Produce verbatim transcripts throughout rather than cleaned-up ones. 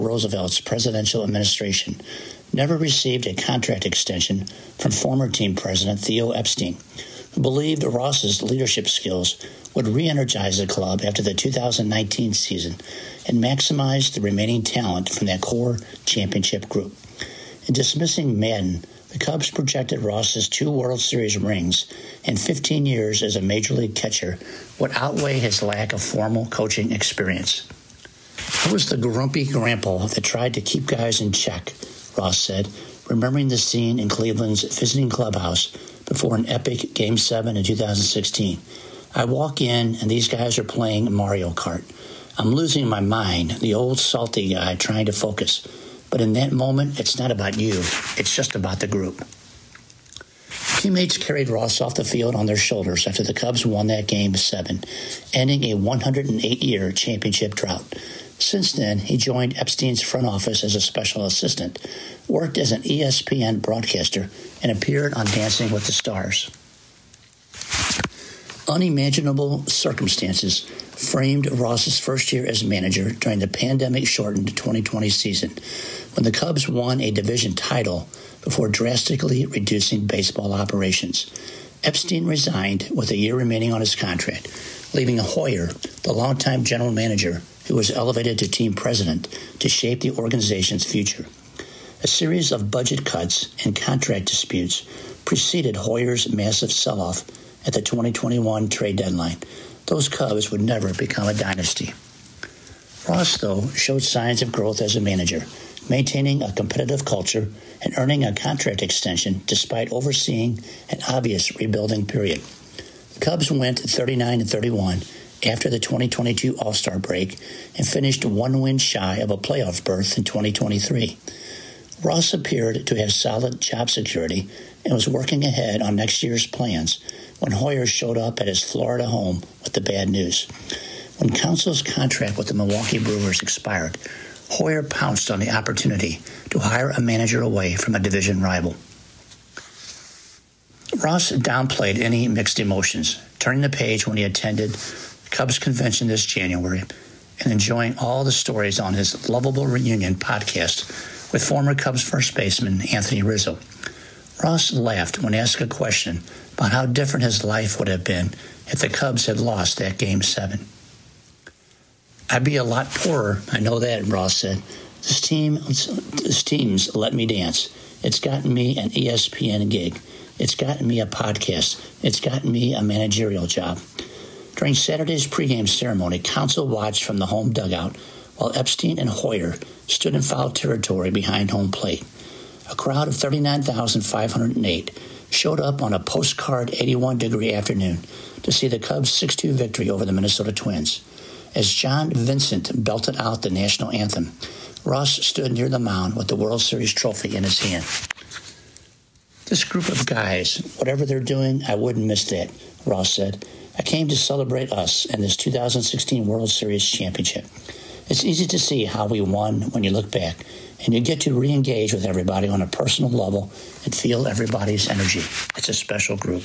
Roosevelt's presidential administration never received a contract extension from former team president Theo Epstein, who believed Ross's leadership skills would re-energize the club after the two thousand nineteen season and maximize the remaining talent from that core championship group. In dismissing Madden, the Cubs projected Ross's two World Series rings and fifteen years as a Major League catcher would outweigh his lack of formal coaching experience. "I was the grumpy grandpa that tried to keep guys in check," Ross said, remembering the scene in Cleveland's visiting clubhouse before an epic Game seven in two thousand sixteen. "I walk in and these guys are playing Mario Kart. I'm losing my mind, the old salty guy trying to focus. But in that moment, it's not about you. It's just about the group." Teammates carried Ross off the field on their shoulders after the Cubs won that Game seven, ending a one hundred eight year championship drought. Since then, he joined Epstein's front office as a special assistant, worked as an E S P N broadcaster, and appeared on Dancing with the Stars. Unimaginable circumstances framed Ross's first year as manager during the pandemic-shortened twenty twenty season, when the Cubs won a division title before drastically reducing baseball operations. Epstein resigned with a year remaining on his contract, leaving Hoyer, the longtime general manager, who was elevated to team president, to shape the organization's future. A series of budget cuts and contract disputes preceded Hoyer's massive sell-off at the twenty twenty-one trade deadline. Those Cubs would never become a dynasty. Ross, though, showed signs of growth as a manager, maintaining a competitive culture and earning a contract extension despite overseeing an obvious rebuilding period. The Cubs went thirty-nine and thirty-one after the twenty twenty-two All-Star break and finished one win shy of a playoff berth in twenty twenty-three. Ross appeared to have solid job security and was working ahead on next year's plans when Hoyer showed up at his Florida home with the bad news. When Counsell's contract with the Milwaukee Brewers expired, Hoyer pounced on the opportunity to hire a manager away from a division rival. Ross downplayed any mixed emotions, turning the page when he attended Cubs convention this January and enjoying all the stories on his Lovable Reunion podcast with former Cubs first baseman Anthony Rizzo. Ross laughed when asked a question about how different his life would have been if the Cubs had lost that Game seven. "I'd be a lot poorer, I know that," Ross said. This team, this team's let me dance. It's gotten me an E S P N gig. It's gotten me a podcast. It's gotten me a managerial job." During Saturday's pregame ceremony, Counsell watched from the home dugout while Epstein and Hoyer stood in foul territory behind home plate. A crowd of thirty-nine thousand five hundred eight showed up on a postcard eighty-one degree afternoon to see the Cubs six two victory over the Minnesota Twins. As John Vincent belted out the national anthem, Ross stood near the mound with the World Series trophy in his hand. "This group of guys, whatever they're doing, I wouldn't miss that," Ross said. "I came to celebrate us and this two thousand sixteen World Series championship. It's easy to see how we won when you look back, and you get to re-engage with everybody on a personal level and feel everybody's energy. It's a special group."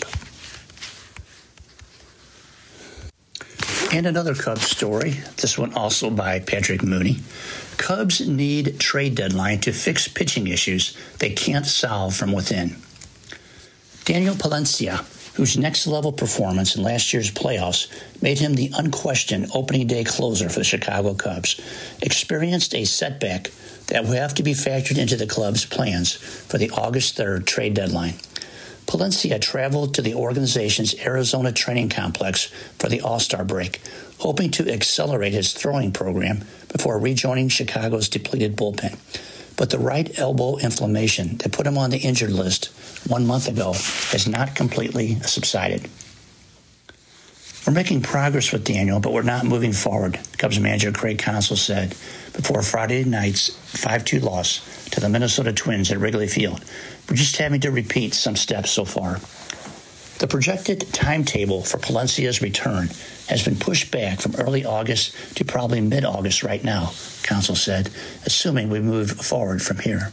And another Cubs story, this one also by Patrick Mooney. Cubs need trade deadline to fix pitching issues they can't solve from within. Daniel Palencia, whose next-level performance in last year's playoffs made him the unquestioned opening day closer for the Chicago Cubs, experienced a setback that will have to be factored into the club's plans for the August third trade deadline. Palencia traveled to the organization's Arizona training complex for the All-Star break, hoping to accelerate his throwing program before rejoining Chicago's depleted bullpen. But the right elbow inflammation that put him on the injured list one month ago has not completely subsided. "We're making progress with Daniel, but we're not moving forward," Cubs manager Craig Counsell said before Friday night's five two loss to the Minnesota Twins at Wrigley Field. "We're just having to repeat some steps so far." The projected timetable for Palencia's return has been pushed back from early August to probably mid-August right now, Counsell said, assuming we move forward from here.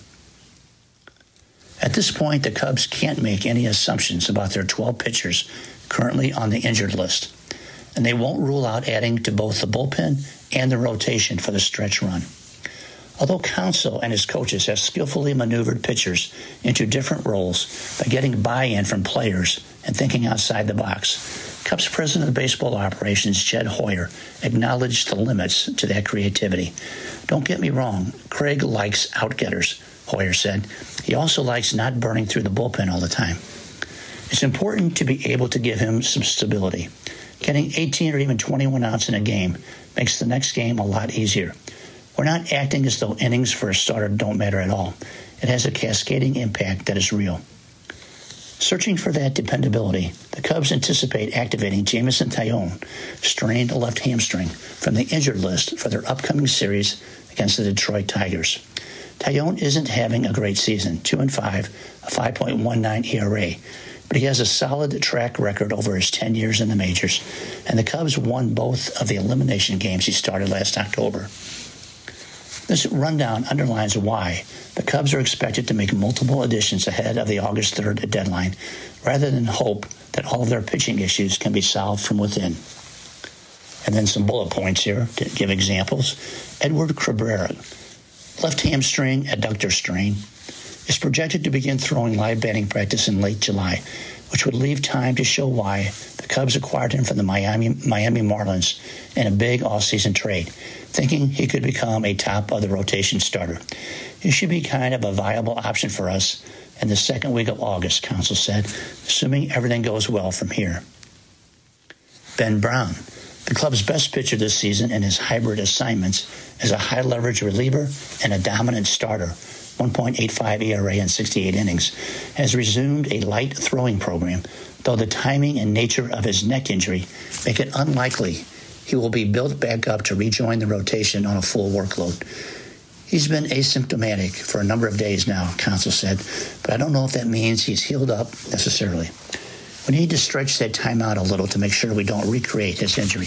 At this point, the Cubs can't make any assumptions about their twelve pitchers currently on the injured list, and they won't rule out adding to both the bullpen and the rotation for the stretch run. Although Counsell and his coaches have skillfully maneuvered pitchers into different roles by getting buy-in from players and thinking outside the box, Cubs president of baseball operations, Jed Hoyer, acknowledged the limits to that creativity. "Don't get me wrong, Craig likes outgetters," Hoyer said. "He also likes not burning through the bullpen all the time. It's important to be able to give him some stability. Getting eighteen or even twenty-one outs in a game makes the next game a lot easier. We're not acting as though innings for a starter don't matter at all. It has a cascading impact that is real." Searching for that dependability, the Cubs anticipate activating Jameson Taillon, strained left hamstring, from the injured list for their upcoming series against the Detroit Tigers. Taillon isn't having a great season, two and five, a five point one nine E R A, but he has a solid track record over his ten years in the majors, and the Cubs won both of the elimination games he started last October. This rundown underlines why the Cubs are expected to make multiple additions ahead of the August third deadline, rather than hope that all of their pitching issues can be solved from within. And then some bullet points here to give examples. Edward Cabrera, left hamstring adductor strain, is projected to begin throwing live batting practice in late July, which would leave time to show why the Cubs acquired him from the Miami, Miami Marlins in a big all-season trade, thinking he could become a top-of-the-rotation starter. "He should be kind of a viable option for us in the second week of August," Counsell said, "assuming everything goes well from here." Ben Brown, the club's best pitcher this season in his hybrid assignments as a high-leverage reliever and a dominant starter, one point eight five E R A in sixty-eight innings, has resumed a light throwing program, though the timing and nature of his neck injury make it unlikely he will be built back up to rejoin the rotation on a full workload. "He's been asymptomatic for a number of days now," Counsell said, "but I don't know if that means he's healed up necessarily. We need to stretch that time out a little to make sure we don't recreate his injury."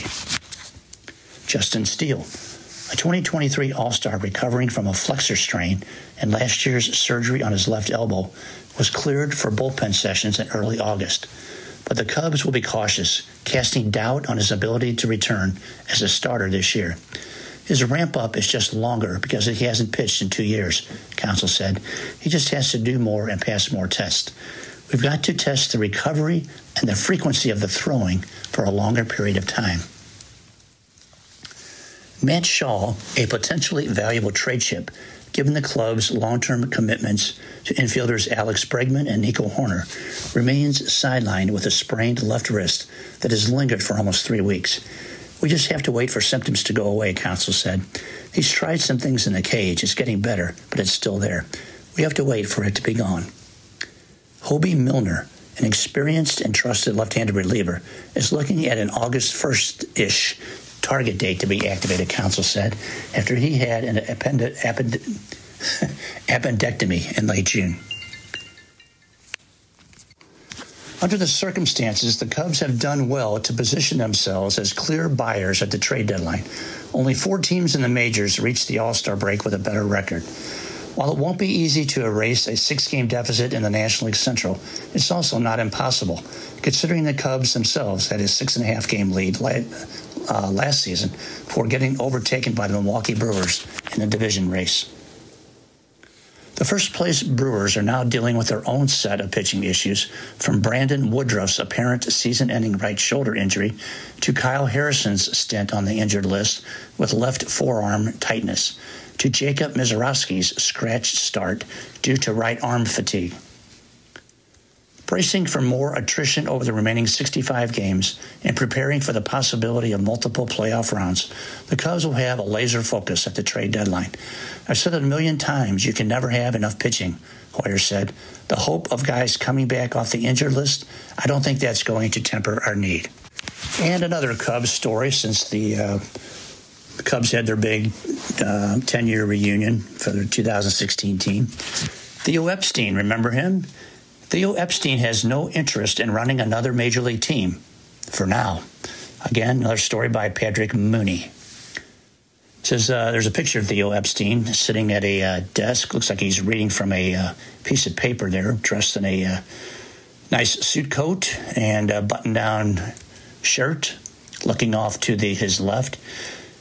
Justin Steele, a twenty twenty-three All-Star recovering from a flexor strain and last year's surgery on his left elbow, was cleared for bullpen sessions in early August. But the Cubs will be cautious, casting doubt on his ability to return as a starter this year. "His ramp-up is just longer because he hasn't pitched in two years," Counsell said. "He just has to do more and pass more tests. We've got to test the recovery and the frequency of the throwing for a longer period of time." Matt Shaw, a potentially valuable trade chip, given the club's long-term commitments to infielders Alex Bregman and Nico Horner, remains sidelined with a sprained left wrist that has lingered for almost three weeks. "We just have to wait for symptoms to go away," Counsell said. "He's tried some things in the cage. It's getting better, but it's still there. We have to wait for it to be gone." Hobie Milner, an experienced and trusted left-handed reliever, is looking at an August first-ish target date to be activated, Counsell said, after he had an append- append- appendectomy in late June. Under the circumstances, the Cubs have done well to position themselves as clear buyers at the trade deadline. Only four teams in the majors reached the All-Star break with a better record. While it won't be easy to erase a six-game deficit in the National League Central, it's also not impossible, considering the Cubs themselves had a six-and-a-half-game lead uh, last season before getting overtaken by the Milwaukee Brewers in the division race. The first-place Brewers are now dealing with their own set of pitching issues, from Brandon Woodruff's apparent season-ending right shoulder injury to Kyle Harrison's stint on the injured list with left forearm tightness, to Jacob Misiorowski's scratched start due to right arm fatigue. Bracing for more attrition over the remaining sixty-five games and preparing for the possibility of multiple playoff rounds, the Cubs will have a laser focus at the trade deadline. I've said it a million times, you can never have enough pitching, Hoyer said. The hope of guys coming back off the injured list, I don't think that's going to temper our need. And another Cubs story, since the uh, Cubs had their big uh, ten-year reunion for their two thousand sixteen team. Theo Epstein, remember him? Theo Epstein has no interest in running another major league team, for now. Again, another story by Patrick Mooney. It says uh, there's a picture of Theo Epstein sitting at a uh, desk. Looks like he's reading from a uh, piece of paper there, dressed in a uh, nice suit coat and a button-down shirt, looking off to the his left.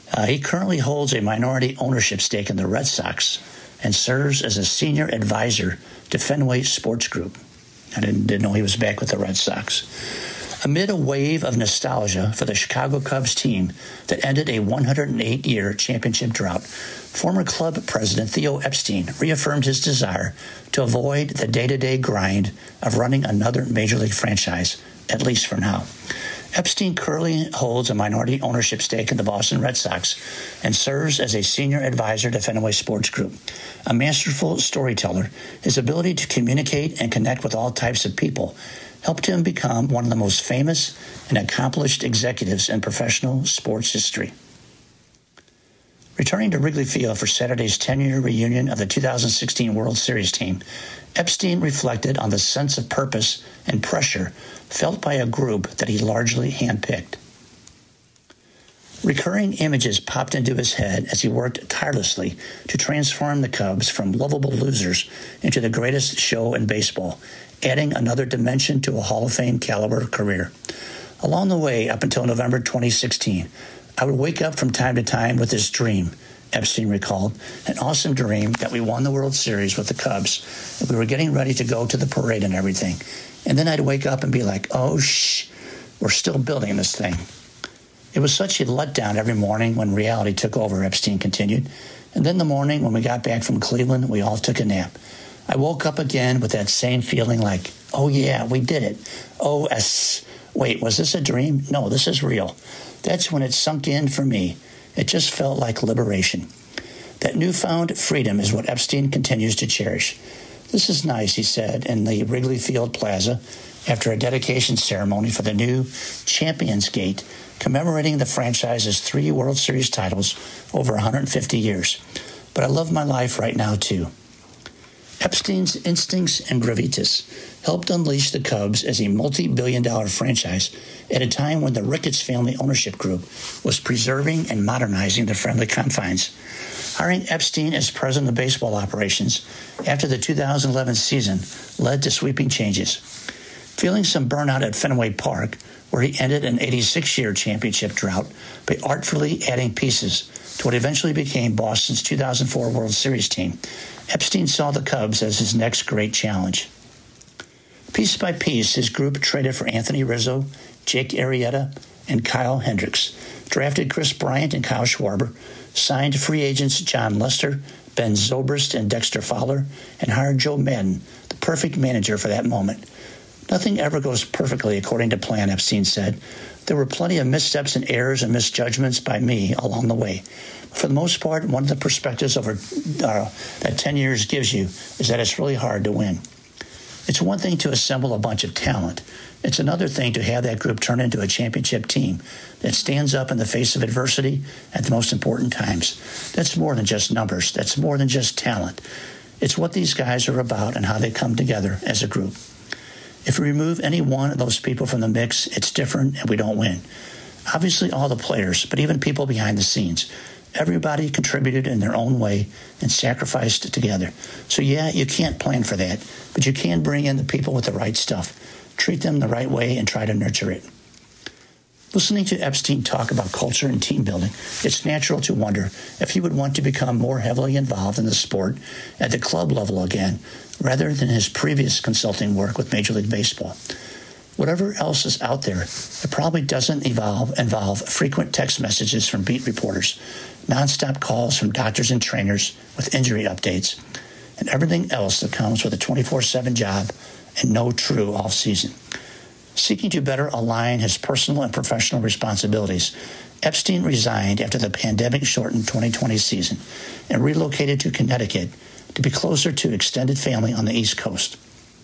Uh, he currently holds a minority ownership stake in the Red Sox and serves as a senior advisor to Fenway Sports Group. I didn't, didn't know he was back with the Red Sox. Amid a wave of nostalgia for the Chicago Cubs team that ended a one hundred eight year championship drought, former club president Theo Epstein reaffirmed his desire to avoid the day-to-day grind of running another Major League franchise, at least for now. Epstein currently holds a minority ownership stake in the Boston Red Sox and serves as a senior advisor to Fenway Sports Group. A masterful storyteller, his ability to communicate and connect with all types of people helped him become one of the most famous and accomplished executives in professional sports history. Returning to Wrigley Field for Saturday's ten-year reunion of the two thousand sixteen World Series team, Epstein reflected on the sense of purpose and pressure felt by a group that he largely handpicked. Recurring images popped into his head as he worked tirelessly to transform the Cubs from lovable losers into the greatest show in baseball, adding another dimension to a Hall of Fame caliber career. Along the way, up until November twenty sixteen, I would wake up from time to time with this dream, Epstein recalled, an awesome dream that we won the World Series with the Cubs, and we were getting ready to go to the parade and everything. And then I'd wake up and be like, oh, shh, we're still building this thing. It was such a letdown every morning when reality took over, Epstein continued. And then the morning when we got back from Cleveland, we all took a nap. I woke up again with that same feeling like, oh, yeah, we did it. Oh, S. Wait, was this a dream? No, this is real. That's when it sunk in for me. It just felt like liberation. That newfound freedom is what Epstein continues to cherish. This is nice, he said, in the Wrigley Field Plaza after a dedication ceremony for the new Champions Gate, commemorating the franchise's three World Series titles over one hundred fifty years. But I love my life right now, too. Epstein's instincts and gravitas helped unleash the Cubs as a multi-billion dollar franchise at a time when the Ricketts family ownership group was preserving and modernizing the friendly confines. Hiring Epstein as president of baseball operations after the two thousand eleven season led to sweeping changes. Feeling some burnout at Fenway Park, where he ended an eighty-six year championship drought by artfully adding pieces to what eventually became Boston's two thousand four World Series team, Epstein saw the Cubs as his next great challenge. Piece by piece, his group traded for Anthony Rizzo, Jake Arrieta, and Kyle Hendricks, drafted Chris Bryant and Kyle Schwarber, signed free agents John Lester, Ben Zobrist, and Dexter Fowler, and hired Joe Madden, the perfect manager for that moment. Nothing ever goes perfectly according to plan, Epstein said. There were plenty of missteps and errors and misjudgments by me along the way. For the most part, one of the perspectives over uh, that ten years gives you is that it's really hard to win. It's one thing to assemble a bunch of talent. It's another thing to have that group turn into a championship team that stands up in the face of adversity at the most important times. That's more than just numbers. That's more than just talent. It's what these guys are about and how they come together as a group. If we remove any one of those people from the mix, it's different and we don't win. Obviously all the players, but even people behind the scenes. Everybody contributed in their own way and sacrificed together. So yeah, you can't plan for that, but you can bring in the people with the right stuff, treat them the right way, and try to nurture it. Listening to Epstein talk about culture and team building, it's natural to wonder if he would want to become more heavily involved in the sport at the club level again, rather than his previous consulting work with Major League Baseball. Whatever else is out there, it probably doesn't evolve, involve frequent text messages from beat reporters, nonstop calls from doctors and trainers with injury updates, and everything else that comes with a twenty-four seven job and no true off-season. Seeking to better align his personal and professional responsibilities, Epstein resigned after the pandemic-shortened twenty twenty season and relocated to Connecticut to be closer to extended family on the East Coast.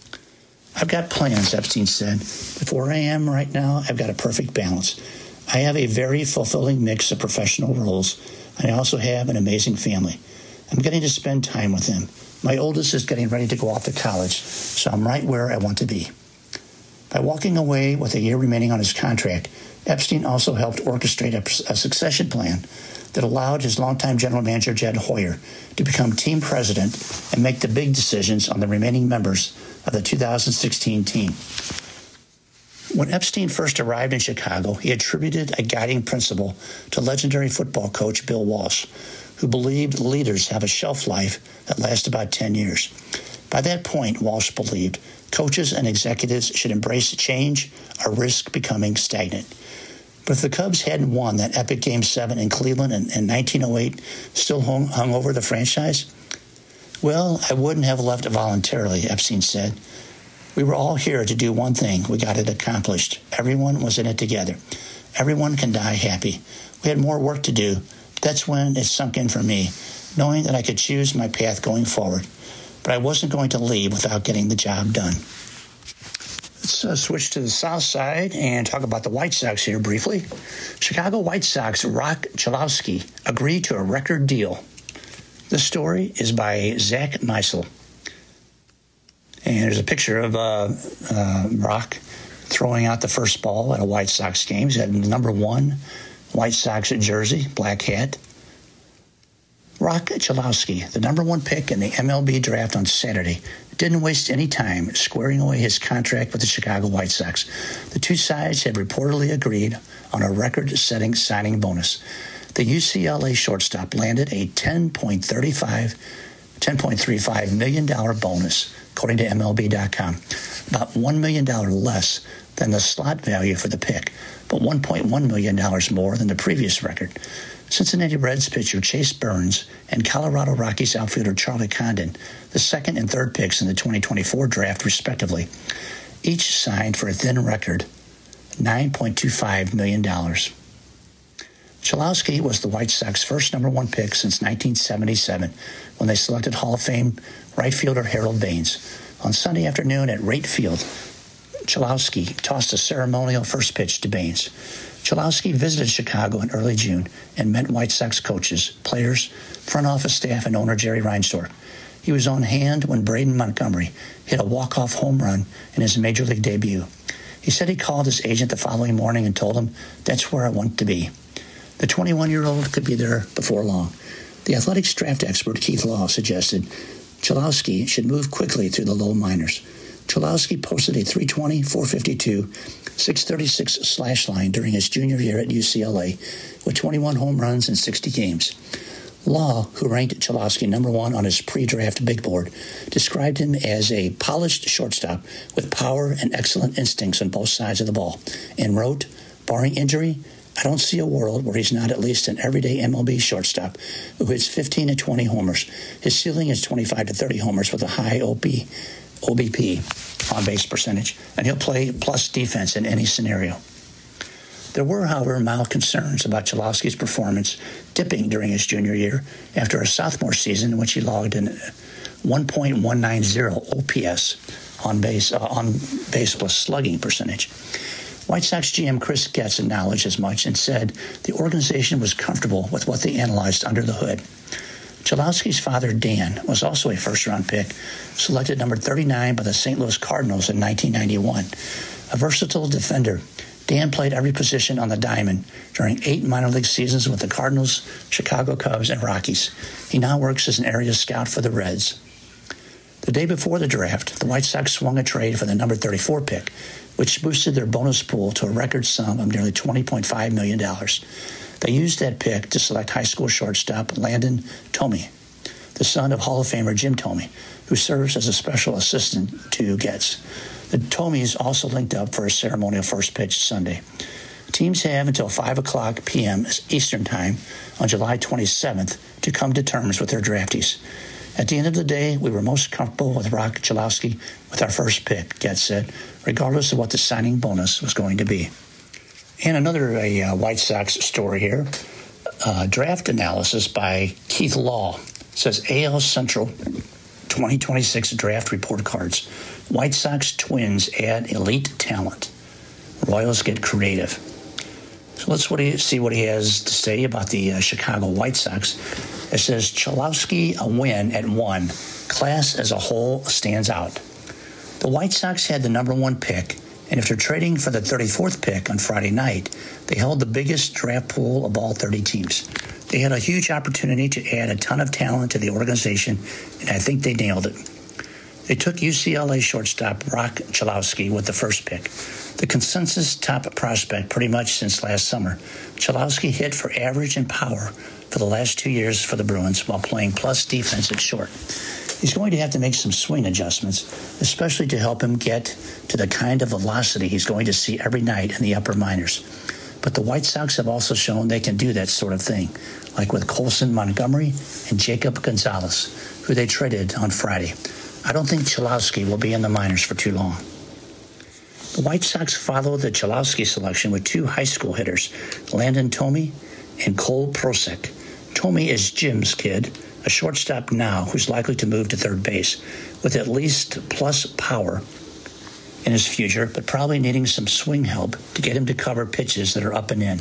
I've got plans, Epstein said. But where I am right now, I've got a perfect balance. I have a very fulfilling mix of professional roles, and I also have an amazing family. I'm getting to spend time with them. My oldest is getting ready to go off to college, so I'm right where I want to be. By walking away with a year remaining on his contract, Epstein also helped orchestrate a, a succession plan that allowed his longtime general manager, Jed Hoyer, to become team president and make the big decisions on the remaining members of the two thousand sixteen team. When Epstein first arrived in Chicago, he attributed a guiding principle to legendary football coach Bill Walsh, who believed leaders have a shelf life that lasts about ten years. By that point, Walsh believed coaches and executives should embrace change or risk becoming stagnant. But if the Cubs hadn't won that epic Game seven in Cleveland in, in nineteen oh eight, still hung, hung over the franchise, well, I wouldn't have left voluntarily, Epstein said. We were all here to do one thing. We got it accomplished. Everyone was in it together. Everyone can die happy. We had more work to do. That's when it sunk in for me, knowing that I could choose my path going forward. But I wasn't going to leave without getting the job done. Let's uh, switch to the south side and talk about the White Sox here briefly. Chicago White Sox Rock Chalowski agreed to a record deal. This story is by Zach Meisel. And there's a picture of uh, uh, Rock throwing out the first ball at a White Sox game. He's got number one White Sox jersey, black hat. Rock Chalowski, the number one pick in the M L B draft on Saturday, didn't waste any time squaring away his contract with the Chicago White Sox. The two sides had reportedly agreed on a record-setting signing bonus. The U C L A shortstop landed a ten point three five million dollars bonus, according to M L B dot com, about one million dollars less than the slot value for the pick, but one point one million dollars more than the previous record. Cincinnati Reds pitcher Chase Burns and Colorado Rockies outfielder Charlie Condon, the second and third picks in the twenty twenty-four draft, respectively, each signed for a thin record nine point two five million dollars. Chalowski was the White Sox first number one pick since nineteen seventy-seven, when they selected Hall of Fame right fielder Harold Baines. On Sunday afternoon at Wright Field, Chalowski tossed a ceremonial first pitch to Baines. Chalowski visited Chicago in early June and met White Sox coaches, players, front office staff, and owner Jerry Reinsdorf. He was on hand when Braden Montgomery hit a walk-off home run in his Major League debut. He said he called his agent the following morning and told him, "That's where I want to be." The twenty-one-year-old could be there before long. The Athletics draft expert Keith Law suggested Chalowski should move quickly through the low minors. Chalowski posted a three twenty, four fifty-two, six thirty-six slash line during his junior year at U C L A with twenty-one home runs in sixty games. Law, who ranked Chalowski number one on his pre-draft big board, described him as a polished shortstop with power and excellent instincts on both sides of the ball, and wrote, "Barring injury, I don't see a world where he's not at least an everyday M L B shortstop who hits fifteen to twenty homers. His ceiling is twenty-five to thirty homers with a high O B, O B P, on-base percentage, and he'll play plus defense in any scenario." There were, however, mild concerns about Chalowski's performance dipping during his junior year after a sophomore season in which he logged in one point one nine zero O P S, on base, uh, on base plus slugging percentage. White Sox G M Chris Getz acknowledged as much and said the organization was comfortable with what they analyzed under the hood. Chalowski's father, Dan, was also a first-round pick, selected number thirty-nine by the Saint Louis Cardinals in nineteen ninety-one. A versatile defender, Dan played every position on the diamond during eight minor league seasons with the Cardinals, Chicago Cubs, and Rockies. He now works as an area scout for the Reds. The day before the draft, the White Sox swung a trade for the number thirty-four pick, which boosted their bonus pool to a record sum of nearly twenty point five million dollars. They used that pick to select high school shortstop Landon Thome, the son of Hall of Famer Jim Thome, who serves as a special assistant to Getz. The Thomes also linked up for a ceremonial first pitch Sunday. Teams have until five o'clock p.m. Eastern Time on July twenty-seventh to come to terms with their draftees. At the end of the day, we were most comfortable with Rock Chalowski with our first pick, Getz said, regardless of what the signing bonus was going to be. And another a, uh, White Sox story here. Uh, draft analysis by Keith Law says A L Central twenty twenty-six draft report cards. White Sox Twins add elite talent. Royals get creative. So let's what he, see what he has to say about the uh, Chicago White Sox. It says, Chalowski a win at one. Class as a whole stands out. The White Sox had the number one pick, and after trading for the thirty-fourth pick on Friday night, they held the biggest draft pool of all thirty teams. They had a huge opportunity to add a ton of talent to the organization, and I think they nailed it. They took U C L A shortstop Rock Chalowski with the first pick. The consensus top prospect pretty much since last summer, Cholowski hit for average and power for the last two years for the Bruins while playing plus defense at short. He's going to have to make some swing adjustments, especially to help him get to the kind of velocity he's going to see every night in the upper minors. But the White Sox have also shown they can do that sort of thing, like with Colson Montgomery and Jacob Gonzalez, who they traded on Friday. I don't think Cholowski will be in the minors for too long. The White Sox followed the Cholowski selection with two high school hitters, Landon Thome and Cole Prosek. Thome is Jim's kid, a shortstop now who's likely to move to third base, with at least plus power in his future, but probably needing some swing help to get him to cover pitches that are up and in.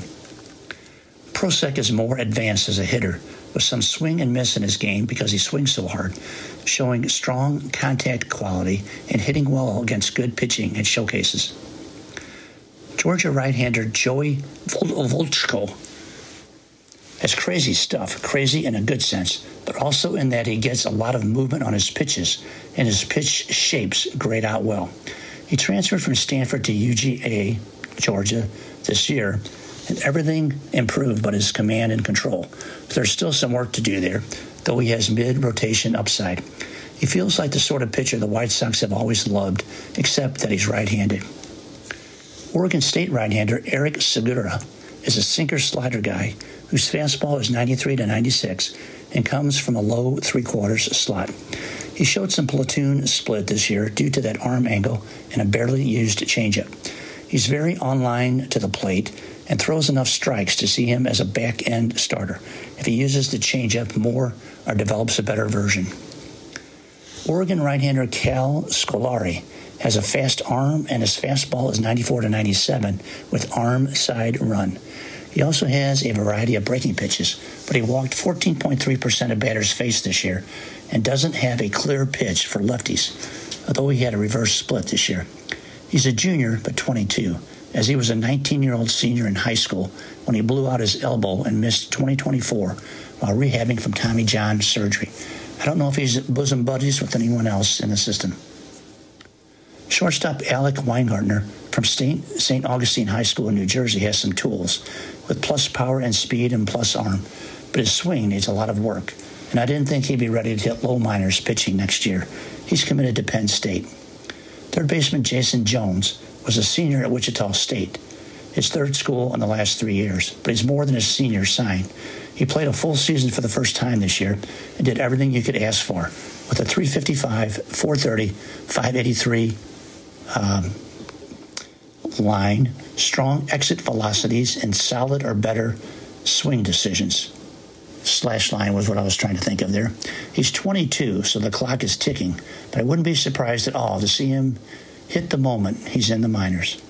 Prosek is more advanced as a hitter, with some swing and miss in his game because he swings so hard, showing strong contact quality and hitting well against good pitching at showcases. Georgia right-hander Joey Volchko has crazy stuff, crazy in a good sense, but also in that he gets a lot of movement on his pitches, and his pitch shapes grade out well. He transferred from Stanford to U G A, Georgia, this year, and everything improved but his command and control. But there's still some work to do there, though he has mid-rotation upside. He feels like the sort of pitcher the White Sox have always loved, except that he's right-handed. Oregon State right-hander Eric Segura is a sinker-slider guy whose fastball is ninety-three to ninety-six and comes from a low three-quarters slot. He showed some platoon split this year due to that arm angle and a barely used changeup. He's very online to the plate and throws enough strikes to see him as a back-end starter if he uses the changeup more or develops a better version. Oregon right-hander Cal Scolari has a fast arm, and his fastball is ninety-four to ninety-seven with arm side run. He also has a variety of breaking pitches, but he walked fourteen point three percent of batters faced this year and doesn't have a clear pitch for lefties, although he had a reverse split this year. He's a junior, but twenty-two, as he was a nineteen-year-old senior in high school when he blew out his elbow and missed twenty twenty-four while rehabbing from Tommy John surgery. I don't know if he's bosom buddies with anyone else in the system. Shortstop Alec Weingartner from Saint Augustine High School in New Jersey has some tools with plus power and speed and plus arm, but his swing needs a lot of work, and I didn't think he'd be ready to hit low minors pitching next year. He's committed to Penn State. Third baseman Jason Jones was a senior at Wichita State, his third school in the last three years, but he's more than his senior sign. He played a full season for the first time this year and did everything you could ask for, with a three fifty-five, four thirty, five eighty-three um, line, strong exit velocities, and solid or better swing decisions. Slash line was what I was trying to think of there. He's twenty-two, so the clock is ticking, but I wouldn't be surprised at all to see him hit the moment he's in the minors.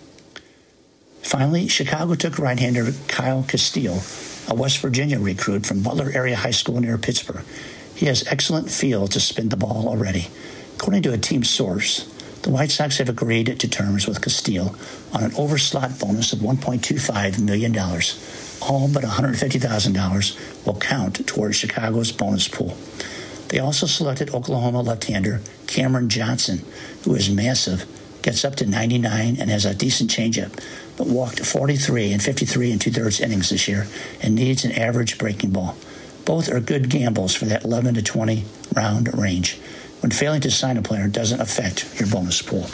Finally, Chicago took right-hander Kyle Castillo, a West Virginia recruit from Butler Area High School near Pittsburgh. He has excellent feel to spin the ball already. According to a team source, the White Sox have agreed to terms with Castillo on an overslot bonus of one point two five million dollars. All but one hundred fifty thousand dollars will count towards Chicago's bonus pool. They also selected Oklahoma left-hander Cameron Johnson, who is massive, gets up to ninety-nine, and has a decent changeup, but walked forty-three and fifty-three and two-thirds innings this year and needs an average breaking ball. Both are good gambles for that eleven to twenty round range, when failing to sign a player doesn't affect your bonus pool.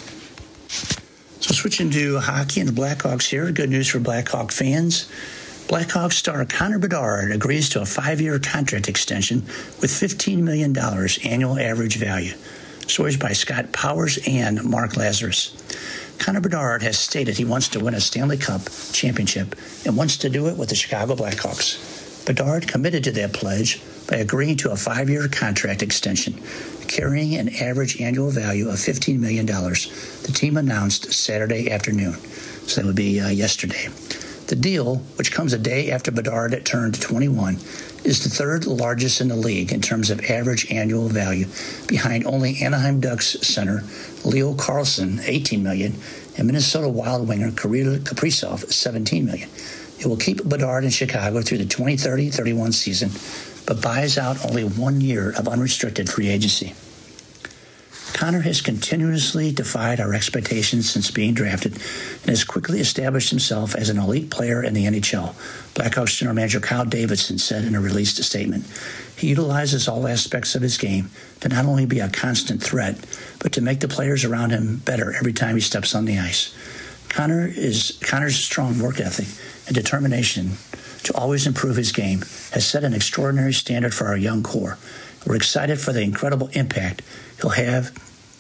So switching to hockey and the Blackhawks here, good news for Blackhawk fans. Blackhawks star Connor Bedard agrees to a five-year contract extension with fifteen million dollars annual average value. Stories by Scott Powers and Mark Lazarus. Connor Bedard has stated he wants to win a Stanley Cup championship and wants to do it with the Chicago Blackhawks. Bedard committed to that pledge by agreeing to a five-year contract extension, carrying an average annual value of fifteen million dollars, the team announced Saturday afternoon. So that would be uh, yesterday. The deal, which comes a day after Bedard turned twenty-one, is the third largest in the league in terms of average annual value, behind only Anaheim Ducks center Leo Carlsson, eighteen million dollars, and Minnesota Wild winger Kirill Kaprizov, seventeen million dollars. It will keep Bedard in Chicago through the twenty thirty thirty-one season, but buys out only one year of unrestricted free agency. Connor has continuously defied our expectations since being drafted and has quickly established himself as an elite player in the N H L, Blackhawks general manager Kyle Davidson said in a released statement. He utilizes all aspects of his game to not only be a constant threat, but to make the players around him better every time he steps on the ice. Connor is Connor's strong work ethic and determination to always improve his game has set an extraordinary standard for our young core. We're excited for the incredible impact he'll have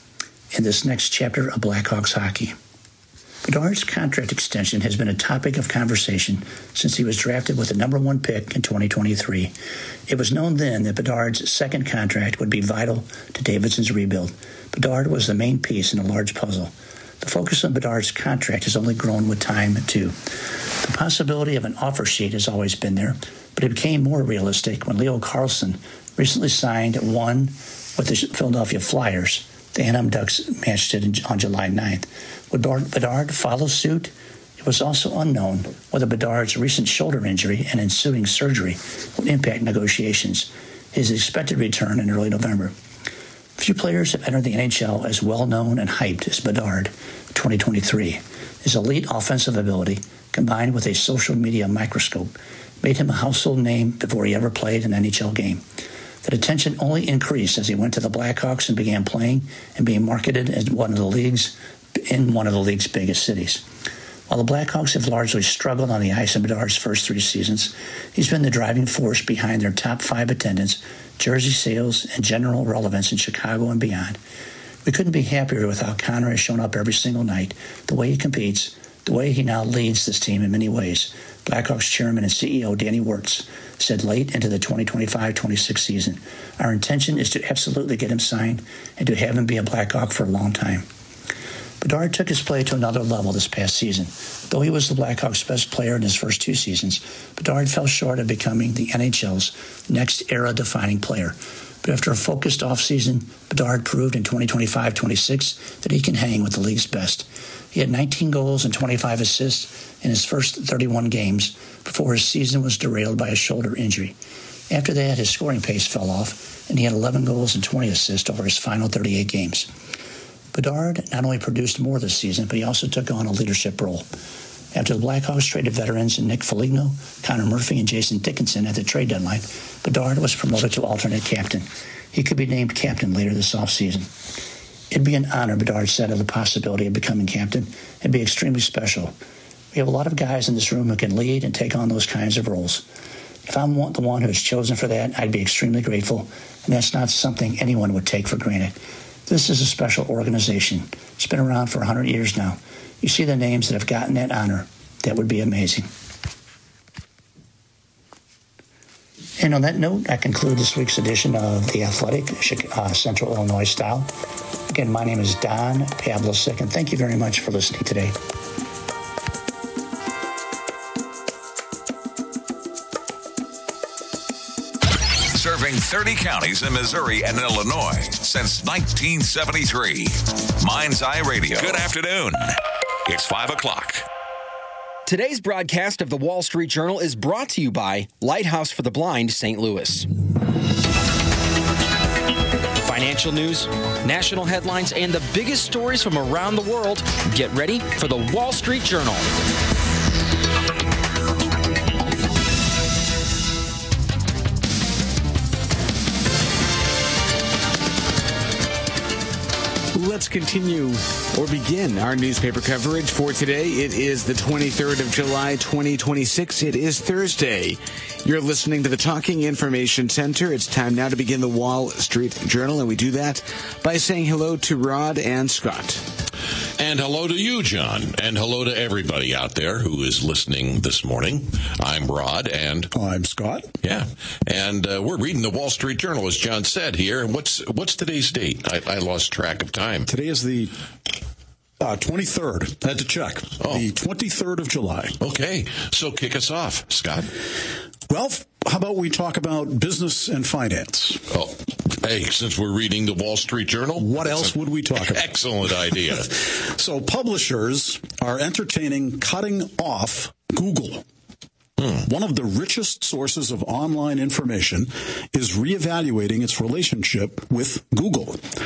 in this next chapter of Blackhawks hockey. Bedard's contract extension has been a topic of conversation since he was drafted with the number one pick in twenty twenty-three. It was known then that Bedard's second contract would be vital to Davidson's rebuild. Bedard was the main piece in a large puzzle. The focus on Bedard's contract has only grown with time, too. The possibility of an offer sheet has always been there, but it became more realistic when Leo Carlsson recently signed one with the Philadelphia Flyers. The Anaheim Ducks matched it on July ninth. Would Bedard follow suit? It was also unknown whether Bedard's recent shoulder injury and ensuing surgery would impact negotiations. His expected return in early November. Few players have entered the N H L as well-known and hyped as Bedard in twenty twenty-three. His elite offensive ability, combined with a social media microscope, made him a household name before he ever played an N H L game. That attention only increased as he went to the Blackhawks and began playing and being marketed as one of the league's in one of the league's biggest cities. While the Blackhawks have largely struggled on the ice in Bedard's first three seasons, he's been the driving force behind their top five attendance, jersey sales, and general relevance in Chicago and beyond. We couldn't be happier with how Connor has shown up every single night, the way he competes, the way he now leads this team in many ways. Blackhawks chairman and C E O Danny Wirtz said late into the twenty twenty-five twenty-six season, our intention is to absolutely get him signed and to have him be a Blackhawk for a long time. Bedard took his play to another level this past season. Though he was the Blackhawks' best player in his first two seasons, Bedard fell short of becoming the N H L's next era-defining player. But after a focused offseason, Bedard proved in twenty twenty-five twenty-six that he can hang with the league's best. He had nineteen goals and twenty-five assists in his first thirty-one games before his season was derailed by a shoulder injury. After that, his scoring pace fell off, and he had eleven goals and twenty assists over his final thirty-eight games. Bedard not only produced more this season, but he also took on a leadership role. After the Blackhawks traded veterans in Nick Foligno, Connor Murphy, and Jason Dickinson at the trade deadline, Bedard was promoted to alternate captain. He could be named captain later this offseason. It'd be an honor, Bedard said, of the possibility of becoming captain. It'd be extremely special. We have a lot of guys in this room who can lead and take on those kinds of roles. If I'm the one who is chosen for that, I'd be extremely grateful, and that's not something anyone would take for granted. This is a special organization. It's been around for one hundred years now. You see the names that have gotten that honor. That would be amazing. And on that note, I conclude this week's edition of The Athletic, uh, Central Illinois Style. Again, my name is Don Pavlicek, and thank you very much for listening today. Serving thirty counties in Missouri and Illinois since nineteen seventy-three. Mind's Eye Radio. Good afternoon. It's five o'clock. Today's broadcast of the Wall Street Journal is brought to you by Lighthouse for the Blind, Saint Louis. Financial news, national headlines, and the biggest stories from around the world. Get ready for the Wall Street Journal. Let's continue or begin our newspaper coverage for today. It is the twenty-third of July, twenty twenty-six. It is Thursday. You're listening to the Talking Information Center. It's time now to begin the Wall Street Journal, and we do that by saying hello to Rod and Scott. And hello to you, John, and hello to everybody out there who is listening this morning. I'm Rod, and I'm Scott. Yeah, and uh, we're reading the Wall Street Journal, as John said here. And what's what's today's date? I, I lost track of time. Today is the uh, twenty-third. Had to check. Oh. The twenty-third of July. Okay, so kick us off, Scott. Well, how about we talk about business and finance? Oh, hey, since we're reading the Wall Street Journal, what else would we talk about? Excellent idea. So publishers are entertaining cutting off Google. Hmm. One of the richest sources of online information is reevaluating its relationship with Google.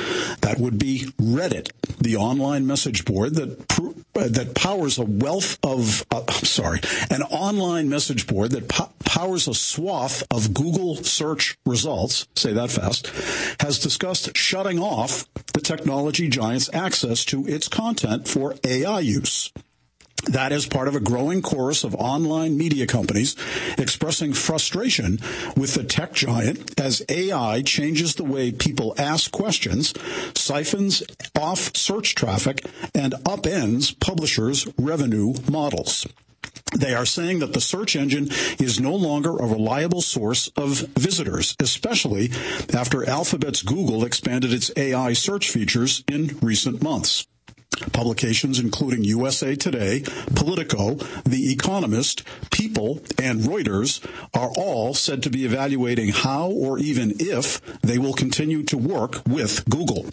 That would be Reddit, the online message board that pr- uh, that powers a wealth of, uh, I'm sorry, an online message board that po- powers a swath of Google search results, say that fast, has discussed shutting off the technology giant's access to its content for A I use. That is part of a growing chorus of online media companies expressing frustration with the tech giant as A I changes the way people ask questions, siphons off search traffic, and upends publishers' revenue models. They are saying that the search engine is no longer a reliable source of visitors, especially after Alphabet's Google expanded its A I search features in recent months. Publications including U S A Today, Politico, The Economist, People, and Reuters are all said to be evaluating how or even if they will continue to work with Google.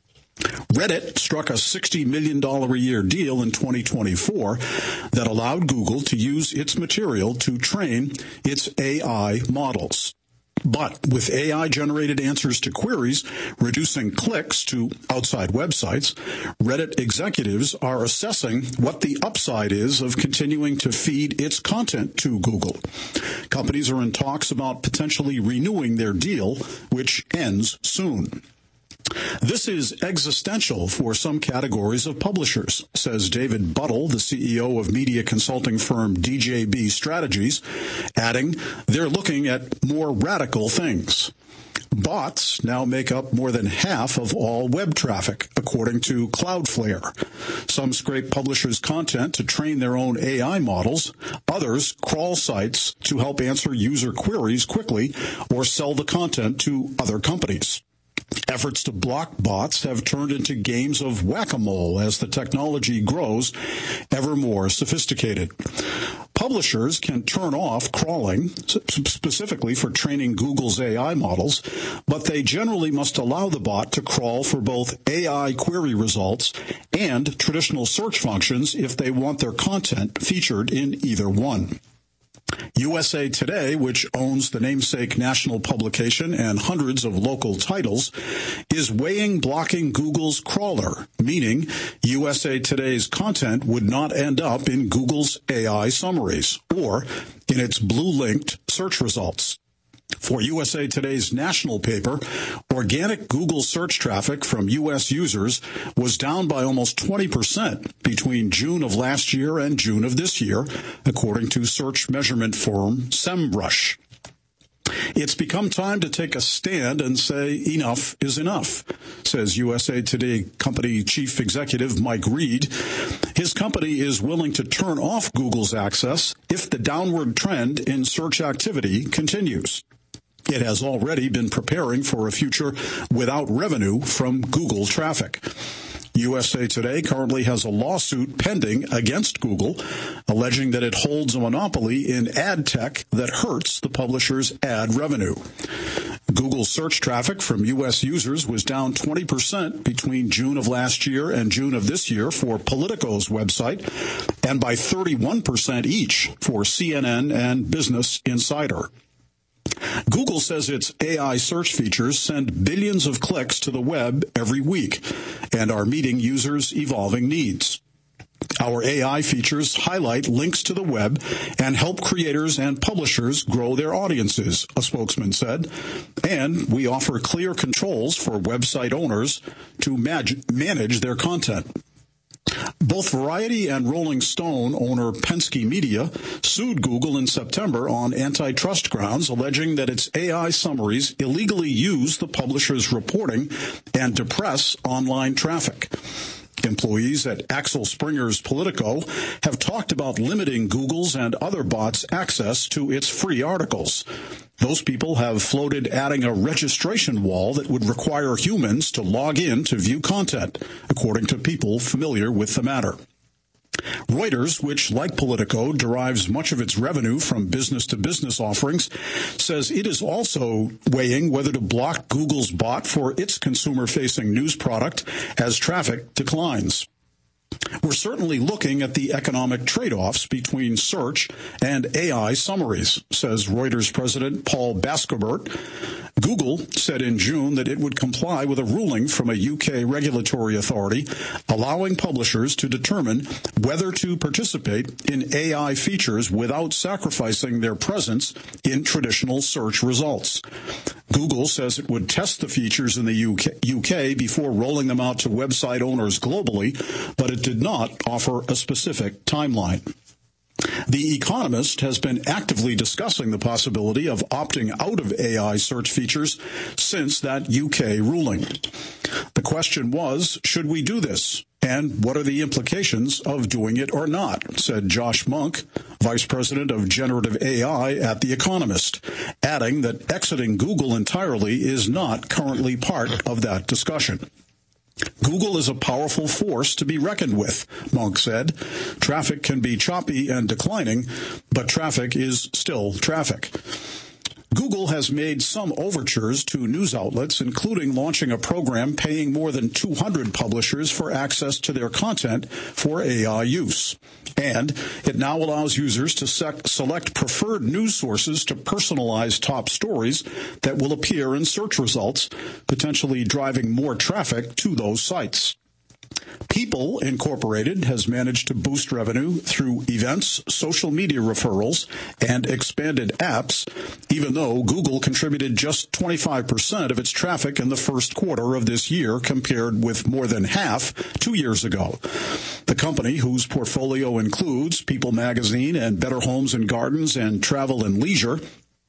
Reddit struck a sixty million dollars a year deal in twenty twenty-four that allowed Google to use its material to train its A I models. But with A I-generated answers to queries reducing clicks to outside websites, Reddit executives are assessing what the upside is of continuing to feed its content to Google. Companies are in talks about potentially renewing their deal, which ends soon. This is existential for some categories of publishers, says David Buttle, the C E O of media consulting firm D J B Strategies, adding, they're looking at more radical things. Bots now make up more than half of all web traffic, according to Cloudflare. Some scrape publishers' content to train their own A I models. Others crawl sites to help answer user queries quickly or sell the content to other companies. Efforts to block bots have turned into games of whack-a-mole as the technology grows ever more sophisticated. Publishers can turn off crawling, specifically for training Google's A I models, but they generally must allow the bot to crawl for both A I query results and traditional search functions if they want their content featured in either one. U S A Today, which owns the namesake national publication and hundreds of local titles, is weighing blocking Google's crawler, meaning U S A Today's content would not end up in Google's A I summaries or in its blue-linked search results. For U S A Today's national paper, organic Google search traffic from U S users was down by almost twenty percent between June of last year and June of this year, according to search measurement firm SEMrush. It's become time to take a stand and say enough is enough, says U S A Today company chief executive Mike Reed. His company is willing to turn off Google's access if the downward trend in search activity continues. It has already been preparing for a future without revenue from Google traffic. U S A Today currently has a lawsuit pending against Google, alleging that it holds a monopoly in ad tech that hurts the publisher's ad revenue. Google search traffic from U S users was down twenty percent between June of last year and June of this year for Politico's website, and by thirty-one percent each for C N N and Business Insider. Google says its A I search features send billions of clicks to the web every week and are meeting users' evolving needs. Our A I features highlight links to the web and help creators and publishers grow their audiences, a spokesman said. And we offer clear controls for website owners to mag- manage their content. Both Variety and Rolling Stone owner Penske Media sued Google in September on antitrust grounds, alleging that its A I summaries illegally use the publisher's reporting and depress online traffic. Employees at Axel Springer's Politico have talked about limiting Google's and other bots' access to its free articles. Those people have floated adding a registration wall that would require humans to log in to view content, according to people familiar with the matter. Reuters, which, like Politico, derives much of its revenue from business-to-business offerings, says it is also weighing whether to block Google's bot for its consumer-facing news product as traffic declines. We're certainly looking at the economic trade-offs between search and A I summaries, says Reuters President Paul Bascobert. Google said in June that it would comply with a ruling from a U K regulatory authority allowing publishers to determine whether to participate in A I features without sacrificing their presence in traditional search results. Google says it would test the features in the U K, U K before rolling them out to website owners globally, but it did not offer a specific timeline. The Economist has been actively discussing the possibility of opting out of A I search features since that U K ruling. The question was, should we do this? And what are the implications of doing it or not, said Josh Monk, Vice President of Generative A I at The Economist, adding that exiting Google entirely is not currently part of that discussion. Google is a powerful force to be reckoned with, Monk said. Traffic can be choppy and declining, but traffic is still traffic. Google has made some overtures to news outlets, including launching a program paying more than two hundred publishers for access to their content for A I use. And it now allows users to sec- select preferred news sources to personalize top stories that will appear in search results, potentially driving more traffic to those sites. People Incorporated has managed to boost revenue through events, social media referrals, and expanded apps, even though Google contributed just twenty-five percent of its traffic in the first quarter of this year, compared with more than half two years ago. The company, whose portfolio includes People Magazine and Better Homes and Gardens and Travel and Leisure,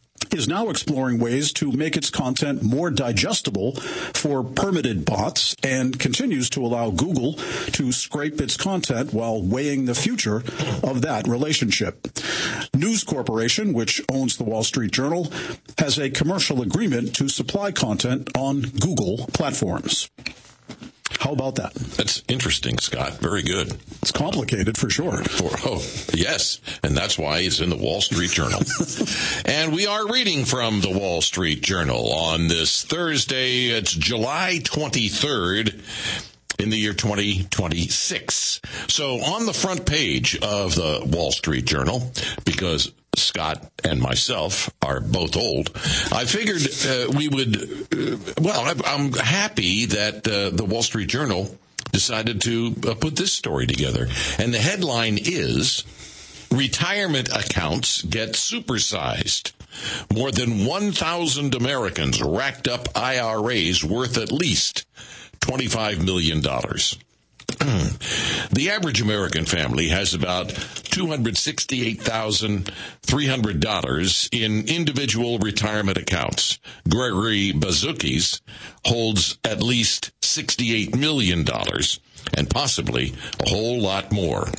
is now exploring ways to make its content more digestible for permitted bots and continues to allow Google to scrape its content while weighing the future of that relationship. News Corporation, which owns the Wall Street Journal, has a commercial agreement to supply content on Google platforms. How about that? That's interesting, Scott. Very good. It's complicated for sure. For, oh, yes. And that's why it's in the Wall Street Journal. And we are reading from the Wall Street Journal on this Thursday. It's July twenty-third. In the year twenty twenty-six. So on the front page of the Wall Street Journal, because Scott and myself are both old, I figured uh, we would, uh, well, I'm happy that uh, the Wall Street Journal decided to uh, put this story together. And the headline is, Retirement Accounts Get Supersized. More than one thousand Americans racked up I R As worth at least twenty-five million dollars. The average American family has about two hundred sixty-eight thousand three hundred dollars in individual retirement accounts. Gregory Bazukis holds at least sixty-eight million dollars and possibly a whole lot more.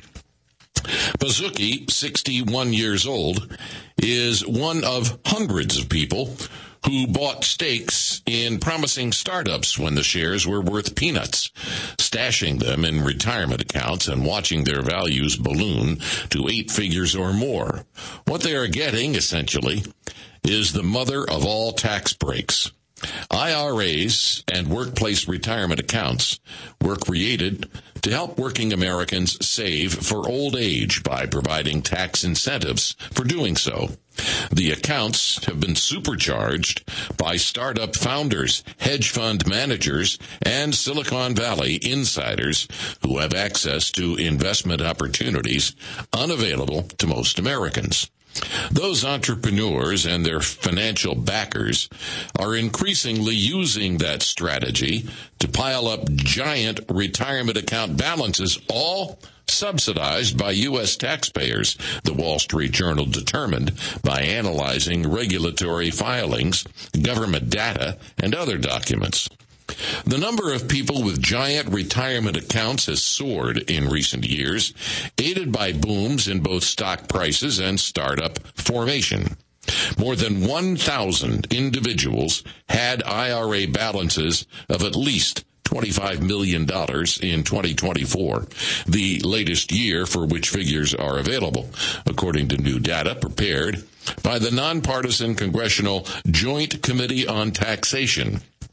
Bazuki, sixty-one years old, is one of hundreds of people who bought stakes in promising startups when the shares were worth peanuts, stashing them in retirement accounts and watching their values balloon to eight figures or more. What they are getting, essentially, is the mother of all tax breaks. I R As and workplace retirement accounts were created to help working Americans save for old age by providing tax incentives for doing so. The accounts have been supercharged by startup founders, hedge fund managers, and Silicon Valley insiders who have access to investment opportunities unavailable to most Americans. Those entrepreneurs and their financial backers are increasingly using that strategy to pile up giant retirement account balances, all subsidized by U S taxpayers, the Wall Street Journal determined by analyzing regulatory filings, government data, and other documents. The number of people with giant retirement accounts has soared in recent years, aided by booms in both stock prices and startup formation. More than one thousand individuals had I R A balances of at least twenty-five million dollars in twenty twenty-four, the latest year for which figures are available, according to new data prepared by the nonpartisan Congressional Joint Committee on Taxation.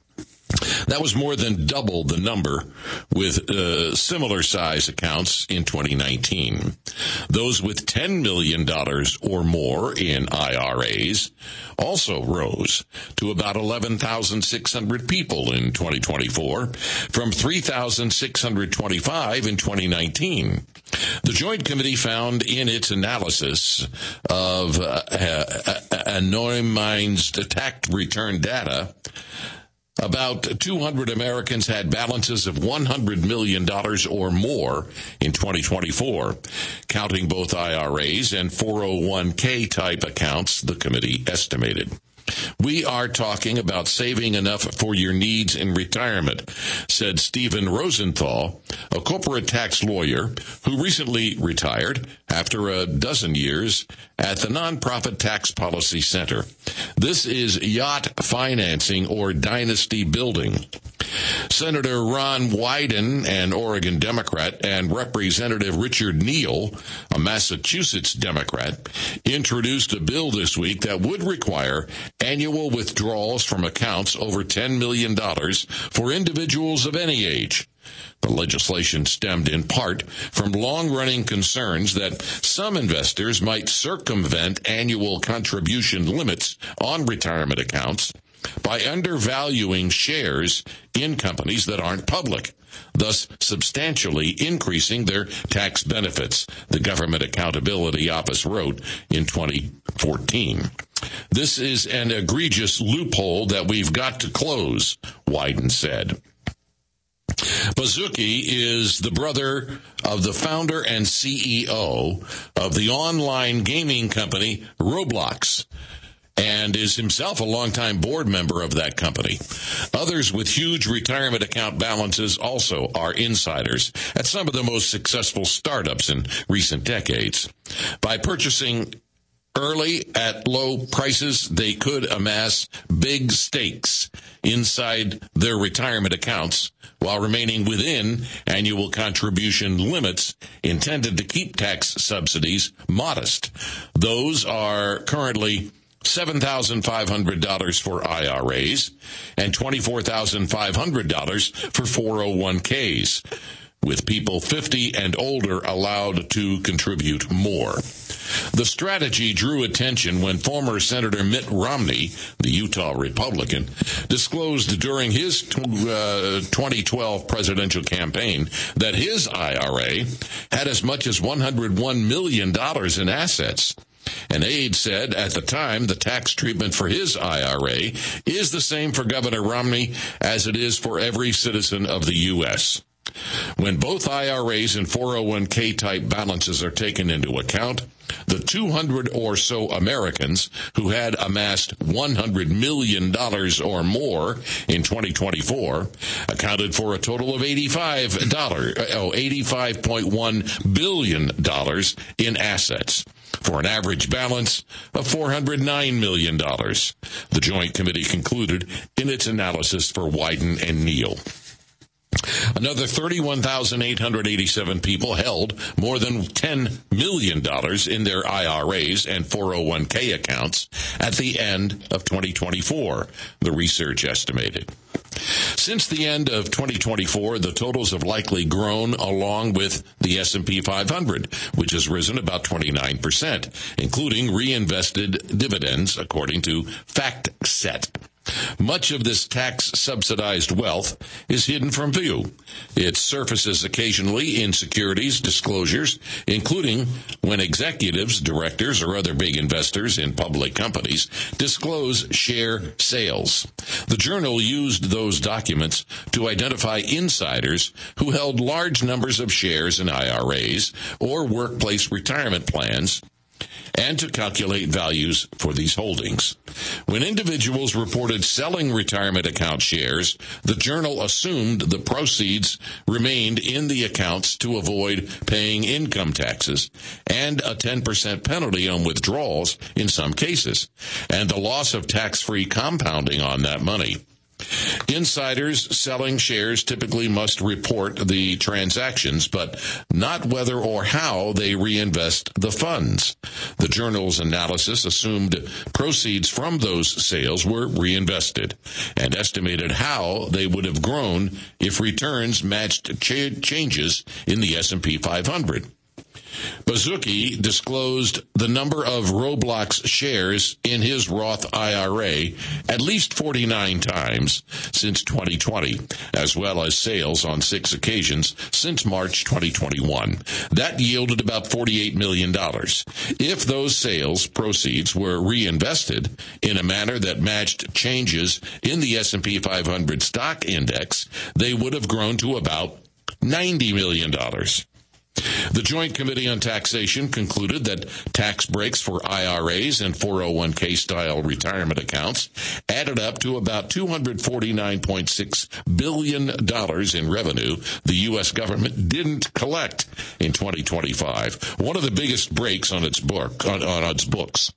That was more than double the number with uh, similar size accounts in twenty nineteen. Those with ten million dollars or more in I R As also rose to about eleven thousand six hundred people in twenty twenty-four from three thousand six hundred twenty-five in twenty nineteen. The Joint Committee found in its analysis of uh, uh, anonymized tax return data about two hundred Americans had balances of one hundred million dollars or more in twenty twenty-four, counting both I R As and four oh one k type accounts, the committee estimated. We are talking about saving enough for your needs in retirement, said Stephen Rosenthal, a corporate tax lawyer who recently retired after a dozen years at the Nonprofit Tax Policy Center. This is yacht financing or dynasty building. Senator Ron Wyden, an Oregon Democrat, and Representative Richard Neal, a Massachusetts Democrat, introduced a bill this week that would require annual withdrawals from accounts over ten million dollars for individuals of any age. The legislation stemmed in part from long-running concerns that some investors might circumvent annual contribution limits on retirement accounts by undervaluing shares in companies that aren't public, thus substantially increasing their tax benefits, the Government Accountability Office wrote in twenty fourteen. This is an egregious loophole that we've got to close, Wyden said. Baszucki is the brother of the founder and C E O of the online gaming company Roblox, and is himself a longtime board member of that company. Others with huge retirement account balances also are insiders at some of the most successful startups in recent decades. By purchasing early at low prices, they could amass big stakes inside their retirement accounts while remaining within annual contribution limits intended to keep tax subsidies modest. Those are currently seven thousand five hundred dollars for I R As and twenty-four thousand five hundred dollars for four oh one k's, with people fifty and older allowed to contribute more. The strategy drew attention when former Senator Mitt Romney, the Utah Republican, disclosed during his uh, twenty twelve presidential campaign that his I R A had as much as one hundred one million dollars in assets. An aide said at the time the tax treatment for his I R A is the same for Governor Romney as it is for every citizen of the U S When both I R As and four oh one k type balances are taken into account, the two hundred or so Americans who had amassed one hundred million dollars or more in twenty twenty-four accounted for a total of eighty-five dollars, oh, eighty-five point one billion dollars in assets, for an average balance of four hundred nine million dollars, the Joint Committee concluded in its analysis for Wyden and Neal. Another thirty-one thousand eight hundred eighty-seven people held more than ten million dollars in their I R As and four oh one k accounts at the end of twenty twenty-four, the research estimated. Since the end of twenty twenty-four, the totals have likely grown along with the S and P five hundred, which has risen about twenty-nine percent, including reinvested dividends, according to FactSet. Much of this tax-subsidized wealth is hidden from view. It surfaces occasionally in securities disclosures, including when executives, directors, or other big investors in public companies disclose share sales. The Journal used those documents to identify insiders who held large numbers of shares in I R As or workplace retirement plans, and to calculate values for these holdings. When individuals reported selling retirement account shares, the Journal assumed the proceeds remained in the accounts to avoid paying income taxes and a ten percent penalty on withdrawals in some cases, and the loss of tax-free compounding on that money. Insiders selling shares typically must report the transactions, but not whether or how they reinvest the funds. The Journal's analysis assumed proceeds from those sales were reinvested and estimated how they would have grown if returns matched ch- changes in the S and P five hundred. Baszucki disclosed the number of Roblox shares in his Roth I R A at least forty-nine times since twenty twenty, as well as sales on six occasions since March twenty twenty-one. That yielded about forty-eight million dollars. If those sales proceeds were reinvested in a manner that matched changes in the S and P five hundred stock index, they would have grown to about ninety million dollars. The Joint Committee on Taxation concluded that tax breaks for I R As and four oh one k style retirement accounts added up to about two hundred forty-nine point six billion dollars in revenue the U S government didn't collect in twenty twenty-five, one of the biggest breaks on its book on, on its books.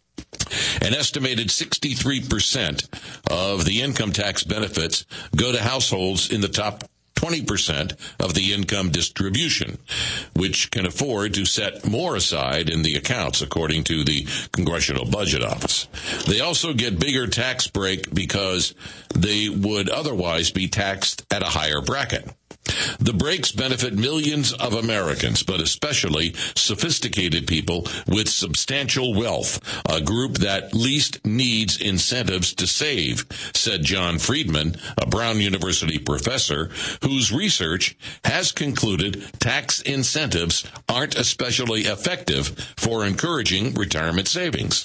An estimated sixty-three percent of the income tax benefits go to households in the top twenty percent of the income distribution, which can afford to set more aside in the accounts, according to the Congressional Budget Office. They also get bigger tax break because they would otherwise be taxed at a higher bracket. The breaks benefit millions of Americans, but especially sophisticated people with substantial wealth, a group that least needs incentives to save, said John Friedman, a Brown University professor, whose research has concluded tax incentives aren't especially effective for encouraging retirement savings.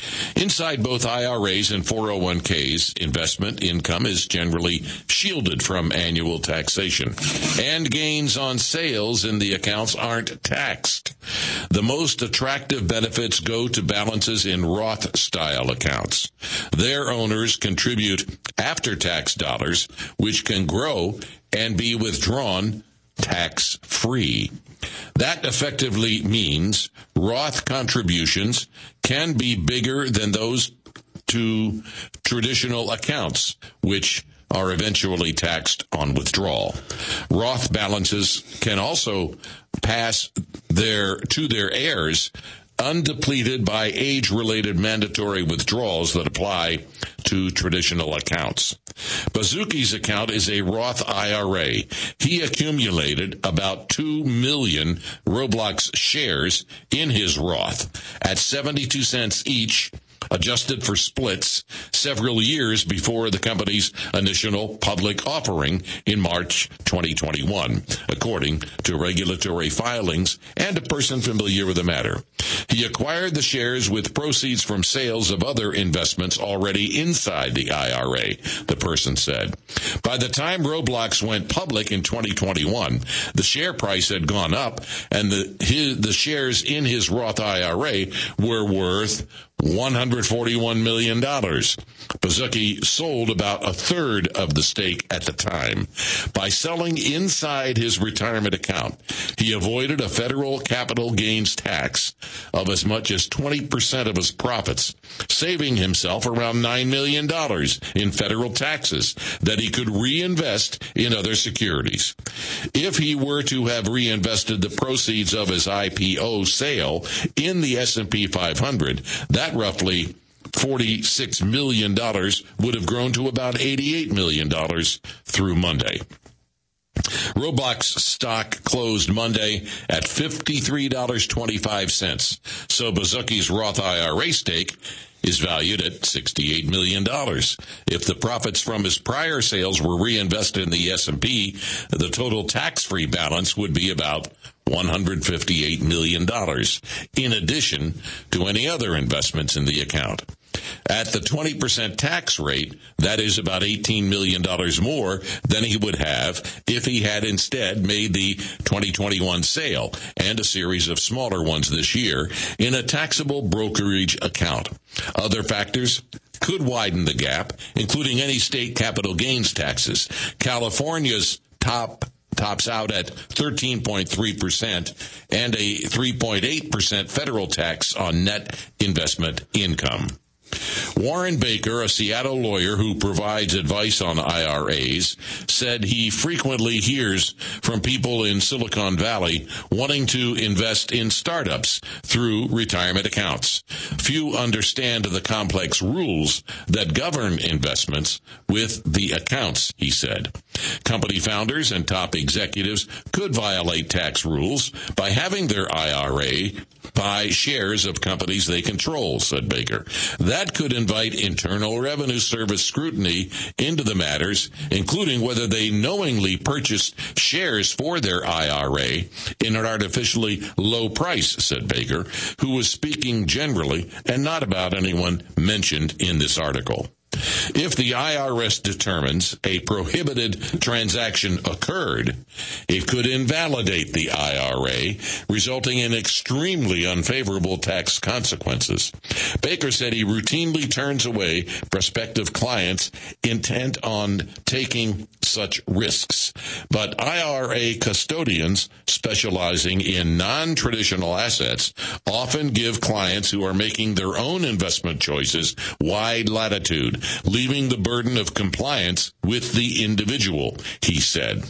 Inside both I R As and four oh one k's, investment income is generally shielded from annual taxation, and gains on sales in the accounts aren't taxed. The most attractive benefits go to balances in Roth-style accounts. Their owners contribute after-tax dollars, which can grow and be withdrawn tax-free. That effectively means Roth contributions can be bigger than those to traditional accounts, which are eventually taxed on withdrawal. Roth balances can also pass their to their heirs undepleted by age-related mandatory withdrawals that apply to traditional accounts. Baszucki's account is a Roth I R A. He accumulated about two million Roblox shares in his Roth at seventy-two cents each, adjusted for splits, several years before the company's initial public offering in March twenty twenty-one, according to regulatory filings and a person familiar with the matter. He acquired the shares with proceeds from sales of other investments already inside the I R A, the person said. By the time Roblox went public in twenty twenty-one, the share price had gone up, and the his, the shares in his Roth I R A were worth one hundred forty-one million dollars. Baszucki sold about a third of the stake at the time. By selling inside his retirement account, he avoided a federal capital gains tax of as much as twenty percent of his profits, saving himself around nine million dollars in federal taxes that he could reinvest in other securities. If he were to have reinvested the proceeds of his I P O sale in the S and P five hundred, that roughly forty-six million dollars would have grown to about eighty-eight million dollars through Monday. Roblox stock closed Monday at fifty-three dollars and twenty-five cents, so Baszucki's Roth I R A stake is valued at sixty-eight million dollars. If the profits from his prior sales were reinvested in the S and P, the total tax-free balance would be about one hundred fifty-eight million dollars, in addition to any other investments in the account. At the twenty percent tax rate, that is about eighteen million dollars more than he would have if he had instead made the twenty twenty-one sale and a series of smaller ones this year in a taxable brokerage account. Other factors could widen the gap, including any state capital gains taxes. California's top tops out at thirteen point three percent and a three point eight percent federal tax on net investment income. Warren Baker, a Seattle lawyer who provides advice on I R As, said he frequently hears from people in Silicon Valley wanting to invest in startups through retirement accounts. Few understand the complex rules that govern investments with the accounts, he said. Company founders and top executives could violate tax rules by having their I R A buy shares of companies they control, said Baker. That could invite Internal Revenue Service scrutiny into the matters, including whether they knowingly purchased shares for their I R A in an artificially low price, said Baker, who was speaking generally and not about anyone mentioned in this article. If the I R S determines a prohibited transaction occurred, it could invalidate the I R A, resulting in extremely unfavorable tax consequences. Baker said he routinely turns away prospective clients intent on taking such risks. But I R A custodians specializing in non-traditional assets often give clients who are making their own investment choices wide latitude, leaving the burden of compliance with the individual, he said.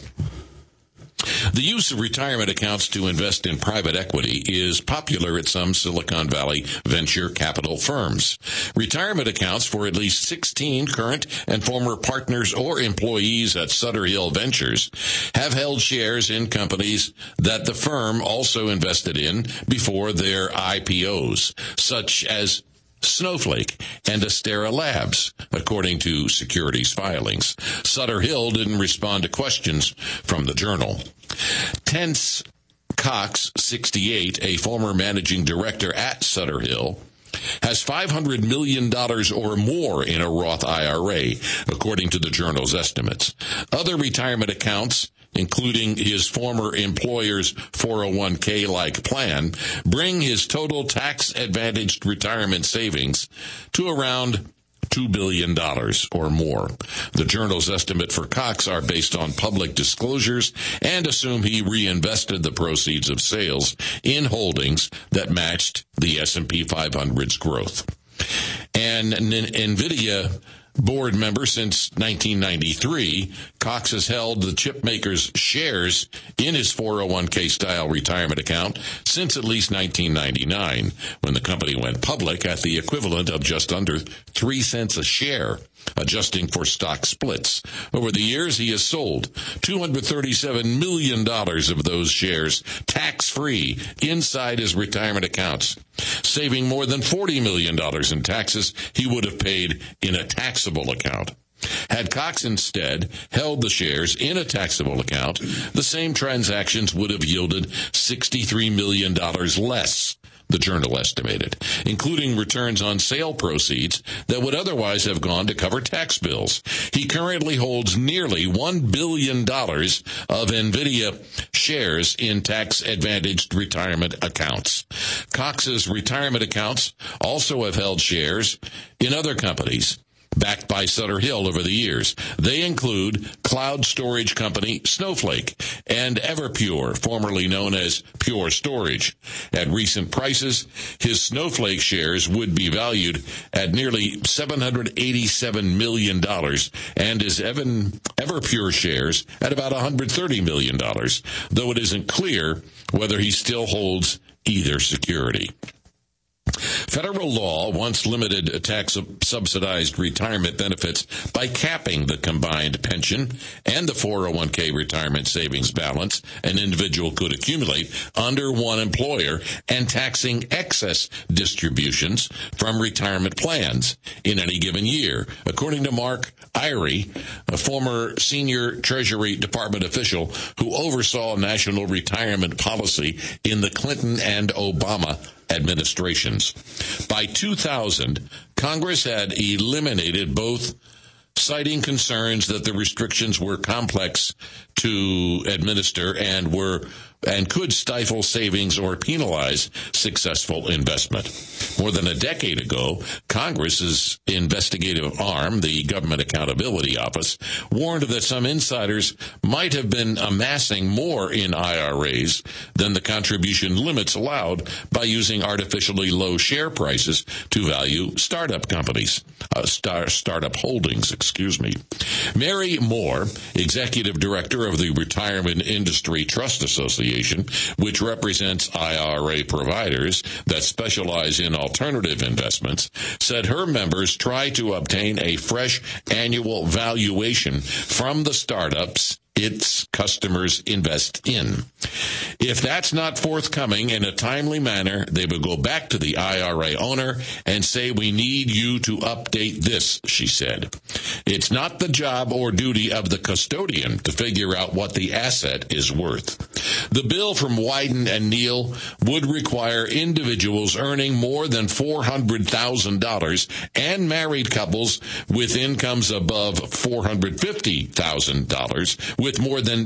The use of retirement accounts to invest in private equity is popular at some Silicon Valley venture capital firms. Retirement accounts for at least sixteen current and former partners or employees at Sutter Hill Ventures have held shares in companies that the firm also invested in before their I P Os, such as Snowflake and Astera Labs, according to securities filings. Sutter Hill didn't respond to questions from the Journal. Tense Cox, sixty-eight, a former managing director at Sutter Hill, has five hundred million dollars or more in a Roth I R A, according to the Journal's estimates. Other retirement accounts, including his former employer's four oh one k-like plan, bring his total tax-advantaged retirement savings to around two billion dollars or more. The Journal's estimate for Cox are based on public disclosures and assume he reinvested the proceeds of sales in holdings that matched the S and P five hundred's growth. And NVIDIA board member since nineteen ninety-three, Cox has held the chip maker's shares in his four oh one k-style retirement account since at least nineteen ninety-nine, when the company went public at the equivalent of just under three cents a share, adjusting for stock splits. Over the years, he has sold two hundred thirty-seven million dollars of those shares tax-free inside his retirement accounts, saving more than forty million dollars in taxes he would have paid in a taxable account. Had Cox instead held the shares in a taxable account, the same transactions would have yielded sixty-three million dollars less, the Journal estimated, including returns on sale proceeds that would otherwise have gone to cover tax bills. He currently holds nearly one billion dollars of NVIDIA shares in tax-advantaged retirement accounts. Cox's retirement accounts also have held shares in other companies backed by Sutter Hill over the years. They include cloud storage company Snowflake and Everpure, formerly known as Pure Storage. At recent prices, his Snowflake shares would be valued at nearly seven hundred eighty-seven million dollars and his Evan, Everpure shares at about one hundred thirty million dollars, though it isn't clear whether he still holds either security. Federal law once limited tax-subsidized retirement benefits by capping the combined pension and the four oh one k retirement savings balance an individual could accumulate under one employer and taxing excess distributions from retirement plans in any given year, according to Mark Irie, a former senior Treasury Department official who oversaw national retirement policy in the Clinton and Obama administrations. By two thousand, Congress had eliminated both, citing concerns that the restrictions were complex to administer and were and could stifle savings or penalize successful investment. More than a decade ago, Congress's investigative arm, the Government Accountability Office, warned that some insiders might have been amassing more in I R As than the contribution limits allowed by using artificially low share prices to value startup companies, uh, star, startup holdings, excuse me. Mary Moore, executive director of the Retirement Industry Trust Association, which represents I R A providers that specialize in alternative investments, said her members try to obtain a fresh annual valuation from the startups its customers invest in. If that's not forthcoming in a timely manner, they will go back to the I R A owner and say, we need you to update this, she said. It's not the job or duty of the custodian to figure out what the asset is worth. The bill from Wyden and Neal would require individuals earning more than four hundred thousand dollars and married couples with incomes above four hundred fifty thousand dollars with more than